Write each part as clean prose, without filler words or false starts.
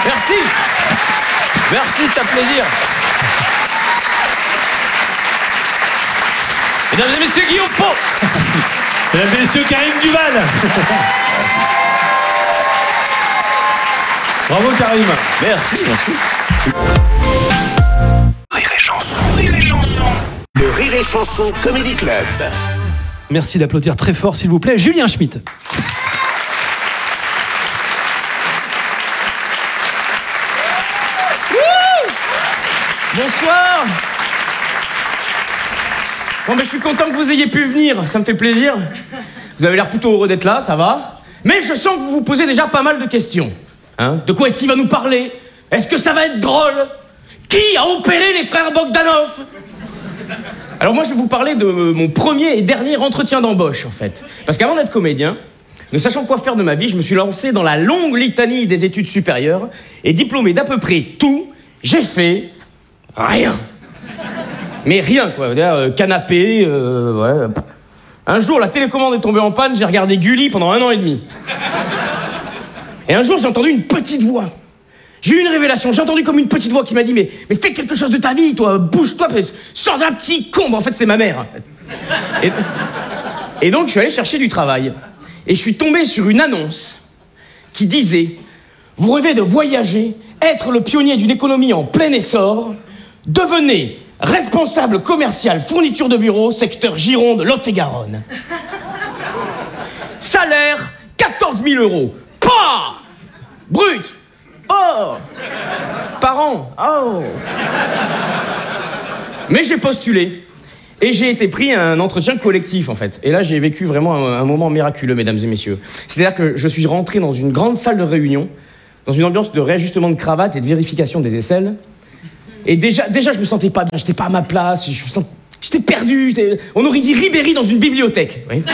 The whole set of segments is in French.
Merci. Merci, c'est un plaisir. Mesdames et messieurs, Guillaume Pau. Mesdames et messieurs, Karim Duval. Bravo Karim. Merci. Rire et chanson. Le Rire et Chanson Comedy Club. Merci d'applaudir très fort, s'il vous plaît, Julien Schmitt. Bonsoir. Bon, je suis content que vous ayez pu venir, ça me fait plaisir. Vous avez l'air plutôt heureux d'être là, ça va. Mais je sens que vous vous posez déjà pas mal de questions. Hein? De quoi est-ce qu'il va nous parler? Est-ce que ça va être drôle? Qui a opéré les frères Bogdanov? Alors moi, je vais vous parler de mon premier et dernier entretien d'embauche, en fait. Parce qu'avant d'être comédien, ne sachant quoi faire de ma vie, je me suis lancé dans la longue litanie des études supérieures et diplômé d'à peu près tout, j'ai fait rien. Mais rien, quoi. Canapé, ouais. Un jour, la télécommande est tombée en panne, j'ai regardé Gulli pendant 1 an et demi. Et un jour, j'ai entendu une petite voix. J'ai eu une révélation, j'ai entendu comme une petite voix qui m'a dit mais fais quelque chose de ta vie, toi, bouge-toi, sors d'un petit con. En fait, c'est ma mère. Et donc, je suis allé chercher du travail. Et je suis tombé sur une annonce qui disait « Vous rêvez de voyager, être le pionnier d'une économie en plein essor, devenez responsable commercial fourniture de bureau, secteur Gironde, Lot-et-Garonne. Salaire, 14 000 €. Pas brut. Oh. Par an. Oh. Mais j'ai postulé. Et j'ai été pris à un entretien collectif, en fait. Et là, j'ai vécu vraiment un moment miraculeux, mesdames et messieurs. C'est-à-dire que je suis rentré dans une grande salle de réunion, dans une ambiance de réajustement de cravate et de vérification des aisselles. Et déjà, je me sentais pas bien, j'étais pas à ma place, j'étais perdu, on aurait dit Ribéry dans une bibliothèque. Oui.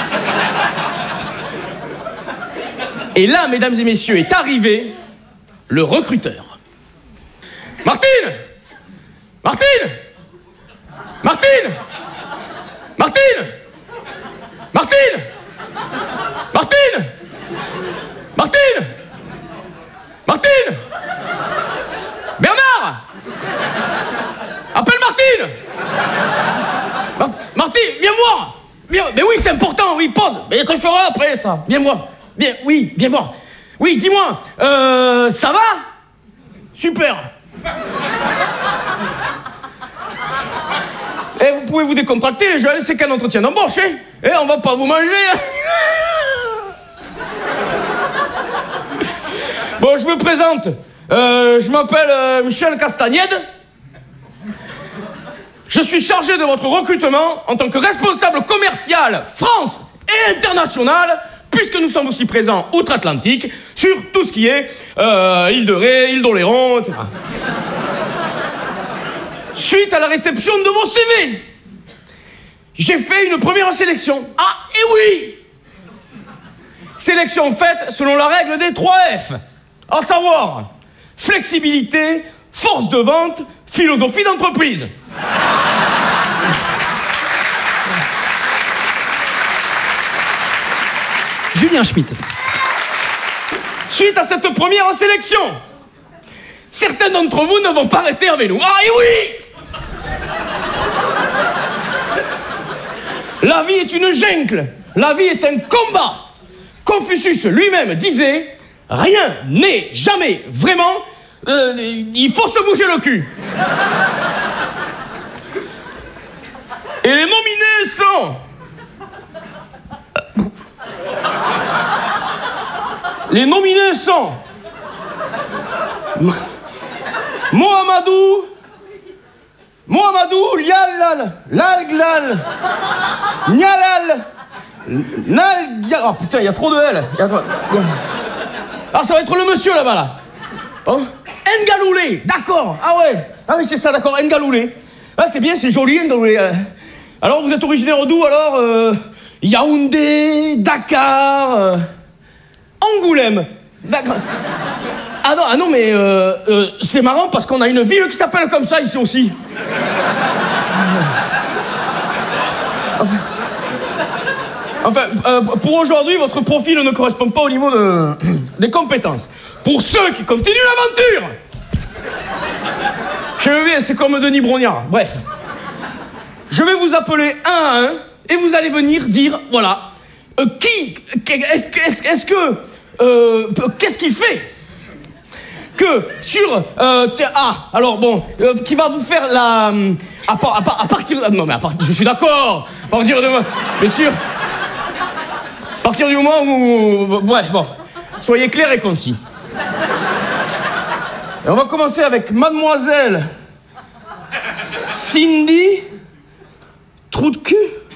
Et là, mesdames et messieurs, est arrivé le recruteur. Martine! Martine! Martine! Martine! Martine! Martine! Martine! Martine! Bernard! Appelle Martine! Martine, viens voir! Viens, mais oui, c'est important, oui, pause. Mais tu feras après, ça. Viens voir. Viens voir. Oui, dis-moi, ça va? Super. Et vous pouvez vous décontracter, les jeunes, c'est qu'un entretien d'embauche, hein? Et on va pas vous manger. Bon, je me présente. Je m'appelle Michel Castagnède. Je suis chargé de votre recrutement en tant que responsable commercial France et international, puisque nous sommes aussi présents outre-Atlantique sur tout ce qui est île de Ré, île d'Oléron, etc. Suite à la réception de vos CV, j'ai fait une première sélection. Ah, et oui! Sélection faite selon la règle des 3 F, à savoir flexibilité, force de vente, philosophie d'entreprise. Julien Schmitt. Suite à cette première sélection, certains d'entre vous ne vont pas rester avec nous. Ah, et oui! La vie est une jungle, la vie est un combat. Confucius lui-même disait « Rien n'est jamais vraiment, il faut se bouger le cul ». Et les nominés sont... Les nominés sont... Mohamedou, Lialal, Lalglal, Nialal, Nalgal... Oh putain, il y a trop de L. Ah, ça va être le monsieur là-bas, là. Oh. Ngaloulé, d'accord. Ah ouais. Ah oui, c'est ça, d'accord, Ngaloulé. Ah, c'est bien, c'est joli, Ngaloulé. Alors, vous êtes originaire d'où, alors Yaoundé, Dakar, Angoulême. D'accord. Ah non, mais c'est marrant parce qu'on a une ville qui s'appelle comme ça ici aussi. Enfin, pour aujourd'hui, votre profil ne correspond pas au niveau des compétences. Pour ceux qui continuent l'aventure, je vais, c'est comme Denis Brognard. Bref, je vais vous appeler un à un et vous allez venir dire, voilà, qu'est-ce qu'il fait que sur alors bon, qui va vous faire la à partir non mais je suis d'accord, à partir de bien sûr. À partir du moment où... Ouais, bon. Soyez clairs et concis. Et on va commencer avec mademoiselle Cindy Trou de cul.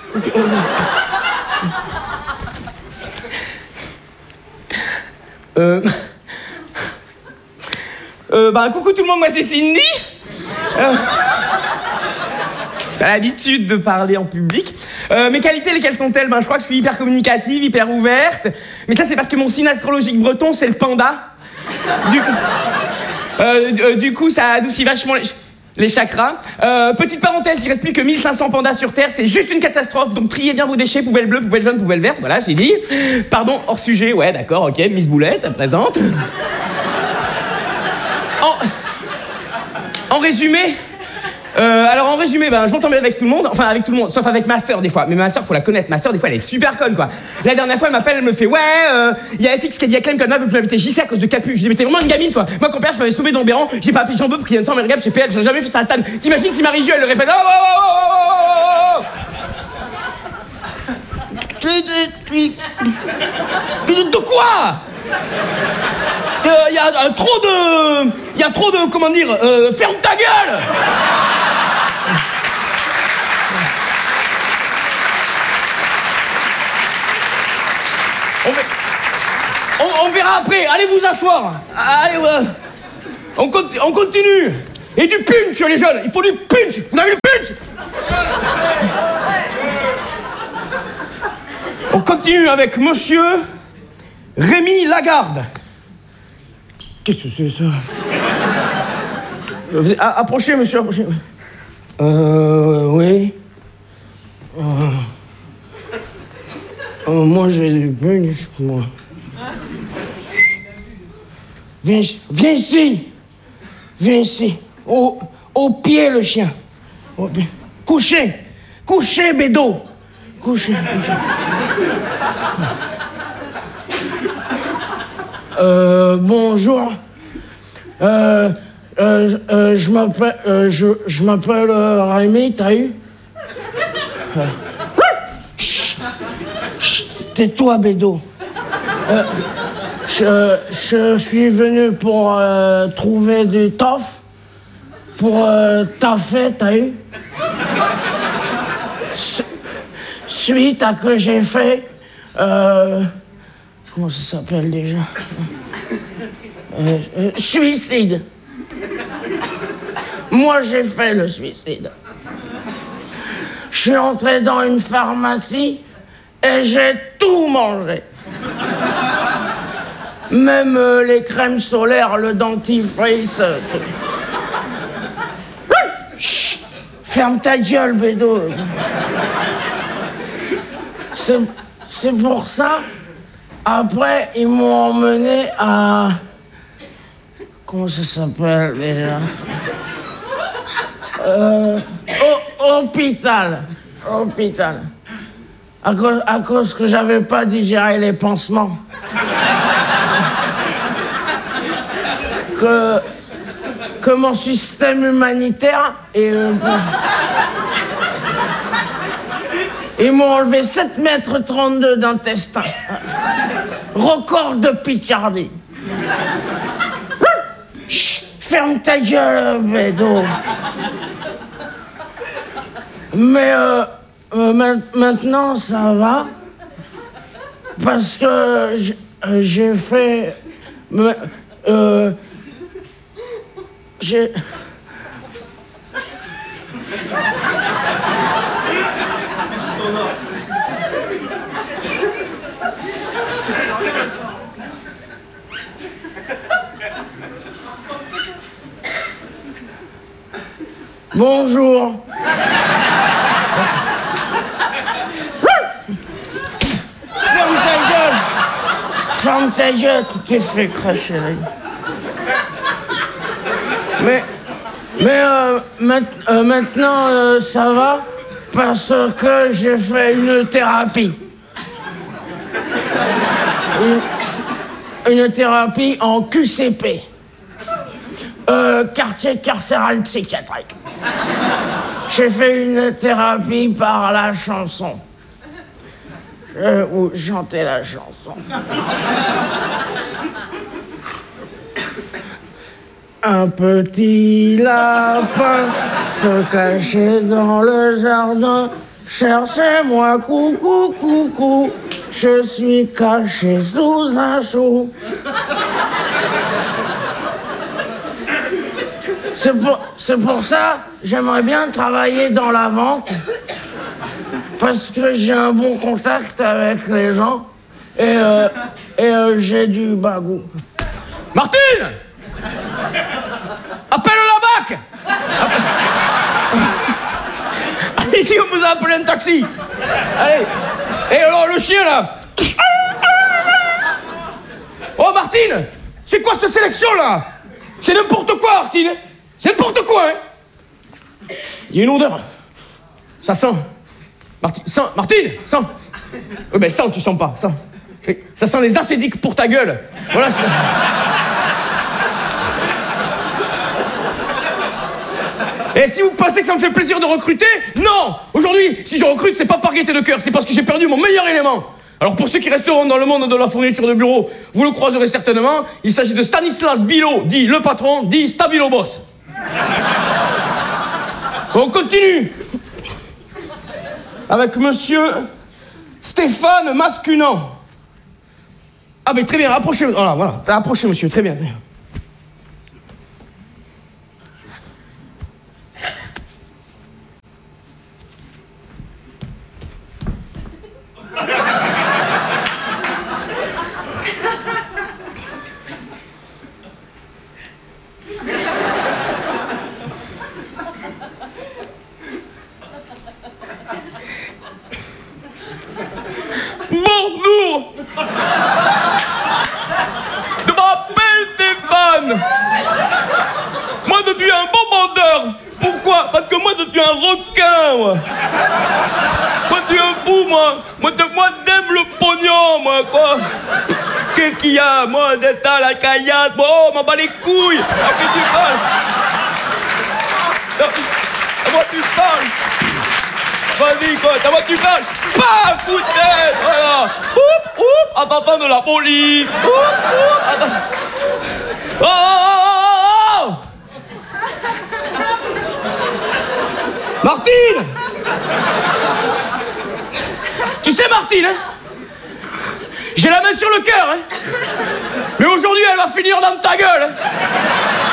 Coucou tout le monde, moi c'est Cindy. J'ai pas l'habitude de parler en public. Mes qualités, lesquelles sont-elles? Je crois que je suis hyper communicative, hyper ouverte. Mais ça, c'est parce que mon signe astrologique breton, c'est le panda. Du coup, ça adoucit vachement les chakras. Petite parenthèse, il reste plus que 1500 pandas sur Terre, c'est juste une catastrophe. Donc triez bien vos déchets, poubelle bleue, poubelle jaune, poubelle verte. Voilà, c'est dit. Pardon, hors sujet. Ouais, d'accord, ok. Miss Boulette, présente. En résumé... en résumé, je m'entends bien avec tout le monde, enfin avec tout le monde, sauf avec ma sœur des fois. Mais ma sœur, faut la connaître, ma sœur des fois elle est super conne quoi. La dernière fois elle m'appelle, elle me fait y a FX qui a dit à Clem Conma, vous pouvez m'inviter JC à cause de Capu. Je dis mais t'es vraiment une gamine quoi. Moi quand père je m'avais sauvé dans Béran, j'ai pas appelé Jean-Beu pour qu'il vienne sans mes regards chez PL, j'ai jamais fait ça à Stan. T'imagines si Marie-Jo elle le répète de quoi? Il y a trop de, comment dire, ferme ta gueule! On verra après, allez vous asseoir. Allez, on continue. Et du punch les jeunes, il faut du punch. Vous avez du punch? On continue avec monsieur Rémi Lagarde. Qu'est-ce que c'est ça? Approchez, monsieur, approchez. Oui. Moi, j'ai du punch, moi. Viens ici. Viens ici. Au pied, le chien. Au pied. Couchez, bédo. Couchez. Bonjour. Je m'appelle Rémi, t'as eu? Tais-toi, bédo. Je suis venu pour trouver du taf. Pour taffer, t'as eu? Suite à que j'ai fait... comment ça s'appelle déjà? Suicide. Moi, j'ai fait le suicide. Je suis entré dans une pharmacie et j'ai tout mangé. Même les crèmes solaires, le dentifrice. Chut, ferme ta gueule, bédo. C'est pour ça. Après, ils m'ont emmené à... Comment ça s'appelle déjà? Hôpital. À cause que j'avais pas digéré les pansements. Que mon système humanitaire et ils m'ont enlevé 7,32 m d'intestin. Record de Picardie. Chut, ferme ta gueule, bédo. Mais maintenant, ça va. Parce que j'ai fait... j'ai... Bonjour. Ferme ta gueule, tu t'es fait cracher l'œil. Maintenant, ça va parce que j'ai fait une thérapie. Une thérapie en QCP. Quartier carcéral psychiatrique. J'ai fait une thérapie par la chanson. Ou chanter la chanson. Un petit lapin se cachait dans le jardin. Cherchez-moi, coucou, coucou. Je suis caché sous un chou. C'est pour ça, j'aimerais bien travailler dans la vente. Parce que j'ai un bon contact avec les gens. Et j'ai du bagou. Martine! Appelle la BAC! Allez-y, on vous a appelé un taxi! Allez! Et alors, le chien, là? Oh, Martine! C'est quoi cette sélection, là? C'est n'importe quoi, Martine! C'est n'importe quoi, hein! Il y a une odeur. Ça sent. Martine, sens. Oui, ben, sens, tu sens pas, sens. Ça sent les acédiques pour ta gueule. Voilà, ça. Et si vous pensez que ça me fait plaisir de recruter, non! Aujourd'hui, si je recrute, c'est pas par gaieté de cœur, c'est parce que j'ai perdu mon meilleur élément. Alors pour ceux qui resteront dans le monde de la fourniture de bureau, vous le croiserez certainement, il s'agit de Stanislas Bilo, dit le patron, dit Stabilo Boss. On continue avec monsieur Stéphane Mascunan. Ah mais très bien, approchez, voilà, approchez monsieur, très bien. Bonjour! Je m'appelle Stéphane! Moi, je suis un bon vendeur! Pourquoi? Parce que moi, je suis un requin, moi! Moi, je suis un fou, moi! Moi, j'aime le pognon, moi, quoi! Qu'est-ce qu'il y a? Moi, c'est ça, la caillasse! Oh, m'en bats les couilles! À qui tu parles? À moi, tu parles! Vas-y, quoi, à moi tu parles. Pas coup de tête, voilà. Oup, oup, attends de la police. Oup, oup, attends. Oh, oh, oh, oh. Martine. Tu sais, Martine, hein, j'ai la main sur le cœur, hein. Mais aujourd'hui, elle va finir dans ta gueule, hein.